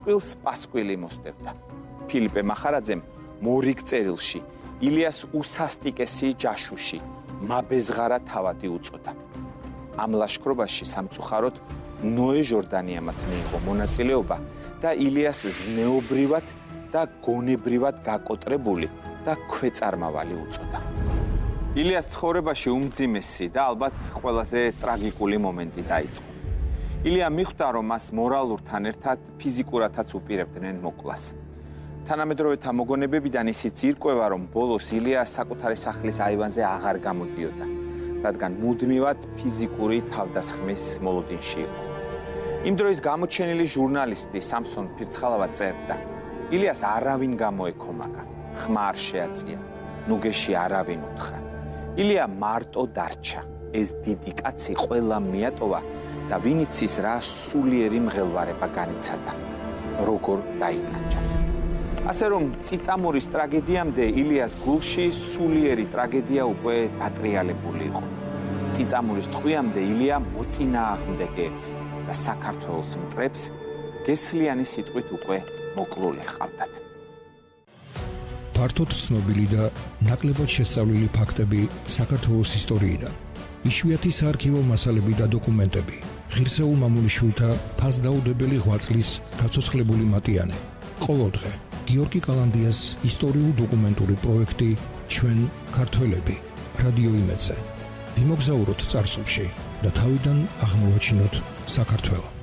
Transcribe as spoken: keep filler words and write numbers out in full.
წყვილს პასკვილი მოსდევდა. ფილიპე მახარაძემ მორიგ წერილში ილიას უსასტიკესი ჯაშუში მაბეზღარა თავადი უწოდა. ამ ლაშქრობაში სამწუხაროდ ნოე ჟორდანიამაც მიიღო მონაწილეობა და ილიას ზნეობრივად და გონებრივად გაკოტრებული და ქვეწარმავალი უწოდა. ილიას ცხოვრებაში უმძიმესი და ალბათ ყველაზე ტრაგიკული მომენტი დაიწყო. ილია მიხვდა, რომ მას მორალურთან ერთად ფიზიკურადაც უპირებდნენ მოკვლას. თანამედროვეთა მოგონებებიდან ისიც ირკვევა, რომ ბოლოს ილია საკუთარი სახლის აივანზე აღარ გამოდიოდა, რადგან მუდმივად ფიზიკური თავდასხმის მოლოდინში იყო. იმ დროის გამოჩენილი ჟურნალისტი სამსონ ფირცხალავა წერდა: ილიას არავინ გამოეკომაგა, ხმა არ შეაწია, ნუგეში არავინ უთხრა. ილია მარტო დარჩა, ეს დიდი კაცი ყველა მიატოვა და ვინც ის რა სულიერი მღელვარება განიცადა, როგორ დაიტანჯა. ასე რომ წიწამურის ტრაგედიამდე ილიას გულში სულიერი ტრაგედია უკვე დატრიალებული იყო. წიწამურის ტყვიამდე ილია მოწინააღმდეგეებს და საქართველოს მტრებს გესლიანი სიტყვით უკვე მოკლული ჰყავდათ. ფართოდ ცნობილი და ნაკლებად შესწავლილი ფაქტები საქართველოს ისტორიიდან. იშვიათი საარქივო მასალები და დოკუმენტები. ღირსეულ მამულიშვილთა ფასდაუდებელი ღვაწლის გაცოცხლებული მატიანე. ყოველდღე გიორგი კალანდიას ისტორიულ-დოკუმენტური პროექტი ჩვენ ქართველები რადიო იმედზე. ვიმოგზაუროთ წარსულში და თავიდან აღმოვაჩინოთ საქართველო.